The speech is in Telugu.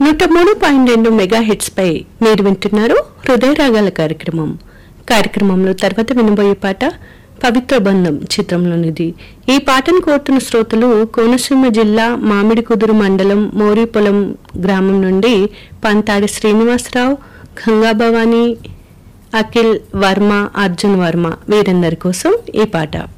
103.2 మెగా హిట్స్ పై మీరు వింటున్నారు హృదయ రాగాల కార్యక్రమంలో తర్వాత వినబోయే పాట పవిత్ర బంధం చిత్రంలోనిది. ఈ పాటను కోరుతున్న శ్రోతలు కోనసీమ జిల్లా మామిడికుదురు మండలం మోరిపొలం గ్రామం నుండి పంతాడి శ్రీనివాసరావు, గంగాభవాని, అఖిల్ వర్మ, అర్జున్ వర్మ వీరందరి కోసం ఈ పాట.